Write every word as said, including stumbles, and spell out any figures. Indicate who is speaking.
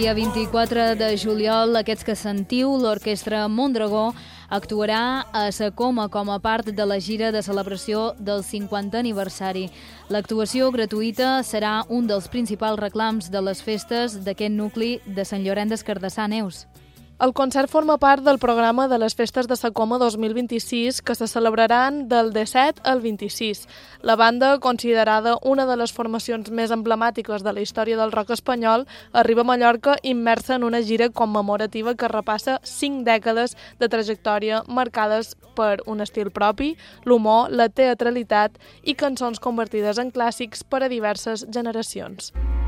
Speaker 1: Dia vint-i-quatre de juliol, aquests que sentiu, l'Orquestra Mondragó actuarà a Sa Coma com a part de la gira de celebració del cinquantè aniversari. L'actuació gratuïta serà un dels principals reclams de les festes d'aquest nucli de Sant Llorenç des Cardassar. Neus.
Speaker 2: El concert forma part del programa de les Festes de Sa Coma dos mil vint-i-sis, que se celebraran del disset al vint-i-sis. La banda, considerada una de les formacions més emblemàtiques de la història del rock espanyol, arriba a Mallorca immersa en una gira commemorativa que repassa cinc dècades de trajectòria marcades per un estil propi, l'humor, la teatralitat i cançons convertides en clàssics per a diverses generacions.